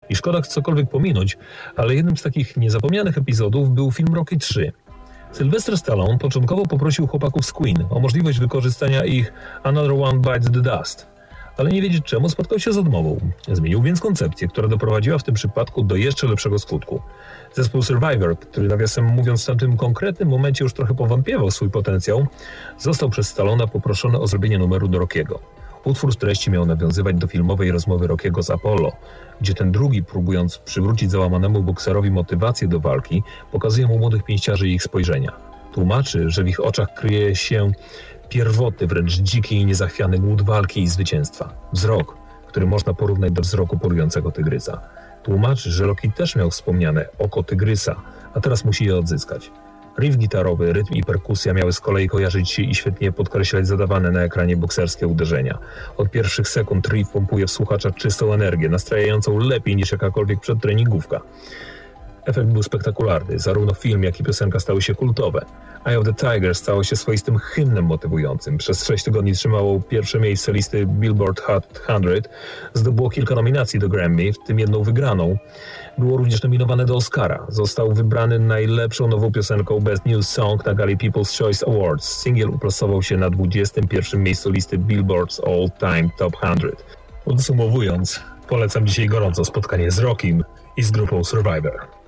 I szkoda cokolwiek pominąć, ale jednym z takich niezapomnianych epizodów był film Rocky 3. Sylvester Stallone początkowo poprosił chłopaków z Queen o możliwość wykorzystania ich Another One Bites the Dust, ale nie wiedzieć czemu spotkał się z odmową. Zmienił więc koncepcję, która doprowadziła w tym przypadku do jeszcze lepszego skutku. Zespół Survivor, który nawiasem mówiąc w tamtym konkretnym momencie już trochę powątpiewał swój potencjał, został przez Stallona poproszony o zrobienie numeru do Rockiego. Utwór z treści miał nawiązywać do filmowej rozmowy Rockiego z Apollo, gdzie ten drugi, próbując przywrócić załamanemu bokserowi motywację do walki, pokazuje mu młodych pięściarzy i ich spojrzenia. Tłumaczy, że w ich oczach kryje się pierwotny, wręcz dziki i niezachwiany głód walki i zwycięstwa. Wzrok, który można porównać do wzroku polującego tygrysa. Tłumaczy, że Rocky też miał wspomniane oko tygrysa, a teraz musi je odzyskać. Riff gitarowy, rytm i perkusja miały z kolei kojarzyć się i świetnie podkreślać zadawane na ekranie bokserskie uderzenia. Od pierwszych sekund riff pompuje w słuchacza czystą energię, nastrajającą lepiej niż jakakolwiek przedtreningówka. Efekt był spektakularny, zarówno film, jak i piosenka stały się kultowe. Eye of the Tiger stało się swoistym hymnem motywującym. Przez 6 tygodni trzymało pierwsze miejsce listy Billboard Hot 100, zdobyło kilka nominacji do Grammy, w tym jedną wygraną. Było również nominowane do Oscara. Został wybrany najlepszą nową piosenką Best New Song na gali People's Choice Awards. Singiel uplasował się na 21. miejscu listy Billboard's All Time Top 100. Podsumowując, polecam dzisiaj gorąco spotkanie z Rockim i z grupą Survivor.